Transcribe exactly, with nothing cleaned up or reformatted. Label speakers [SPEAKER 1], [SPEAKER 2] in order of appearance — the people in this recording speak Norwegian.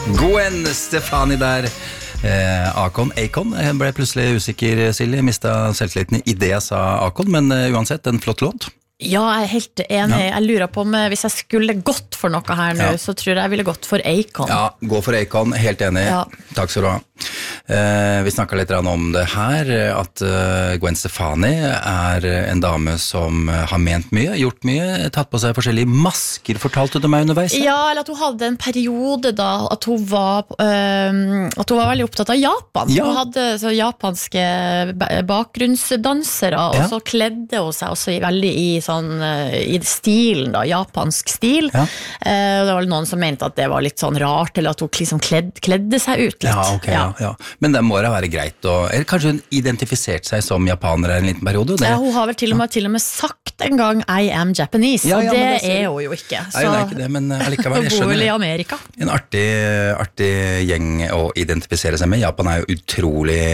[SPEAKER 1] Gwen Stefani der. Eh, Akon, Akon, jeg ble plutselig usikker, Silje, mistet selvtilliten i det jeg sa Akon, men uh, uansett, en flott låt.
[SPEAKER 2] Ja, jeg er helt enig. Ja. Jeg lurer på om hvis jeg skulle gått for noe her nå, ja. Så tror jeg jeg ville gått for Akon.
[SPEAKER 1] Ja, gå for Akon, helt enig. Ja. Takk skal du ha. Eh, vi snakket litt om det her, at uh, Gwen Stefani er en dame som har ment mye, gjort mye, tatt på seg forskjellige masker, fortalte du meg underveis?
[SPEAKER 2] Ja, eller at hun hadde en periode da, at hun var, uh, at hun var veldig opptatt av Japan. Ja. Hun hadde så japanske bakgrunnsdansere, og ja. Så kledde hun seg også veldig i sånn, uh, i stilen da, japansk stil. Ja. Uh, det var noen som mente at det var litt sånn rart, eller at hun liksom kledd, kledde seg ut litt.
[SPEAKER 1] Ja, ok, ja. Ja, ja. Men det må da være greit å, eller kanskje hun identifiserte seg som japaner en liten periode? Det,
[SPEAKER 2] ja, hun har vel til og med, til og med sagt en gang I am Japanese, ja, ja, og det, det er hun jo ikke.
[SPEAKER 1] Nei, hun er ikke det, men allikevel, jeg skjønner
[SPEAKER 2] i Amerika.
[SPEAKER 1] En artig, artig gjeng å identifisere seg med. Japan er jo utrolig